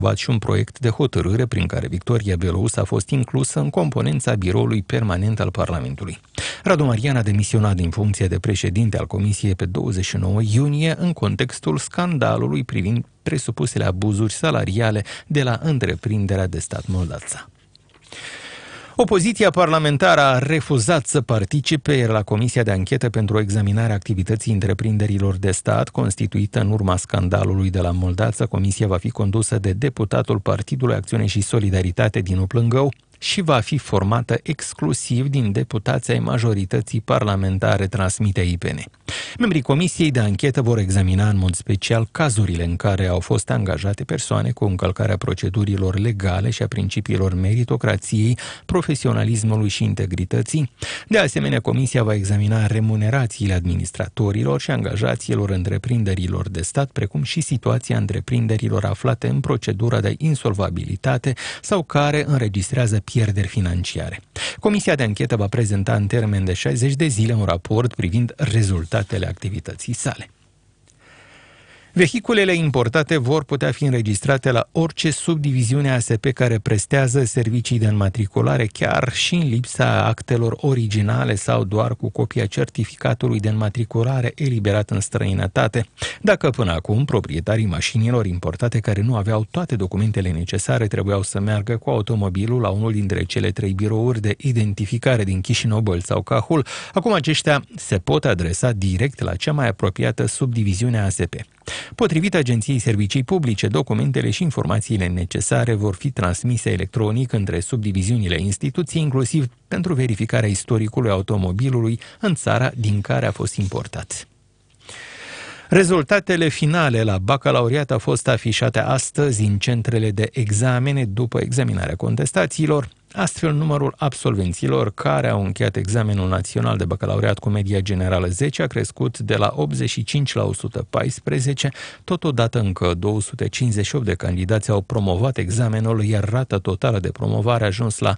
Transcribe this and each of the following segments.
și un proiect de hotărâre prin care Victoria Belous a fost inclusă în componența biroului permanent al Parlamentului. Radu Marian a demisionat din funcție de președinte al Comisiei pe 29 iunie în contextul scandalului privind presupusele abuzuri salariale de la întreprinderea de stat Moldața. Opoziția parlamentară a refuzat să participe la Comisia de Anchetă pentru examinarea activității întreprinderilor de stat constituită în urma scandalului de la Moldața. Comisia va fi condusă de deputatul Partidului Acțiune și Solidaritate din Uplângău și va fi formată exclusiv din deputații ai majorității parlamentare, transmite IPN. Membrii Comisiei de Anchetă vor examina în mod special cazurile în care au fost angajate persoane cu încălcarea procedurilor legale și a principiilor meritocrației, profesionalismului și integrității. De asemenea, Comisia va examina remunerațiile administratorilor și angajaților întreprinderilor de stat, precum și situația întreprinderilor aflate în procedura de insolvabilitate sau care înregistrează pierderi financiare. Comisia de anchetă va prezenta în termen de 60 de zile un raport privind rezultatele activității sale. Vehiculele importate vor putea fi înregistrate la orice subdiviziune ASP care prestează servicii de înmatriculare, chiar și în lipsa actelor originale sau doar cu copia certificatului de înmatriculare eliberat în străinătate. Dacă până acum proprietarii mașinilor importate care nu aveau toate documentele necesare trebuiau să meargă cu automobilul la unul dintre cele 3 birouri de identificare din Chișinău, Bălți sau Cahul, acum aceștia se pot adresa direct la cea mai apropiată subdiviziune ASP. Potrivit Agenției Servicii Publice, documentele și informațiile necesare vor fi transmise electronic între subdiviziunile instituției, inclusiv pentru verificarea istoricului automobilului în țara din care a fost importat. Rezultatele finale la bacalaureat au fost afișate astăzi în centrele de examene după examinarea contestațiilor. Astfel, numărul absolvenților care au încheiat examenul național de bacalaureat cu media generală 10 a crescut de la 85 la 114, totodată încă 258 de candidați au promovat examenul, iar rata totală de promovare a ajuns la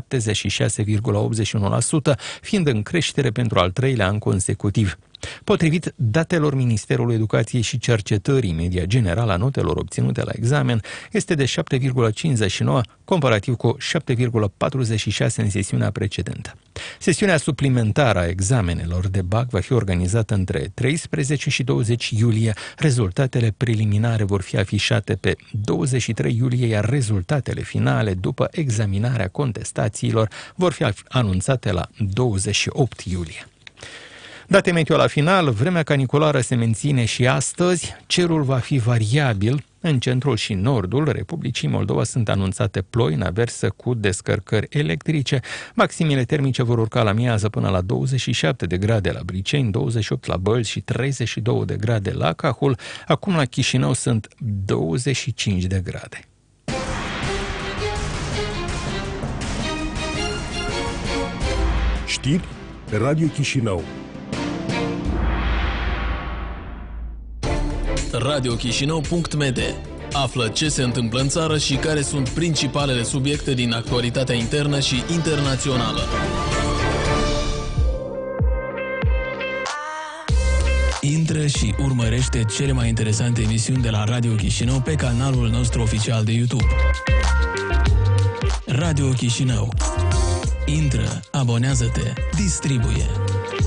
76,81%, fiind în creștere pentru al 3-lea an consecutiv. Potrivit datelor Ministerului Educației și Cercetării, media generală a notelor obținute la examen este de 7,59, comparativ cu 7,46 în sesiunea precedentă. Sesiunea suplimentară a examenelor de BAC va fi organizată între 13 și 20 iulie. Rezultatele preliminare vor fi afișate pe 23 iulie, iar rezultatele finale, după examinarea contestațiilor, vor fi anunțate la 28 iulie. Date meteo la final, vremea caniculară se menține și astăzi, cerul va fi variabil. În centrul și nordul Republicii Moldova sunt anunțate ploi în averse cu descărcări electrice. Maximile termice vor urca la miază până la 27 de grade la Briceni, 28 la Bălți și 32 de grade la Cahul. Acum la Chișinău sunt 25 de grade. Știri pe Radio Chișinău. radiochișinău.md. Află ce se întâmplă în țară și care sunt principalele subiecte din actualitatea internă și internațională. Intră și urmărește cele mai interesante emisiuni de la Radio Chișinău pe canalul nostru oficial de YouTube. Radio Chișinău. Intră, abonează-te, distribuie.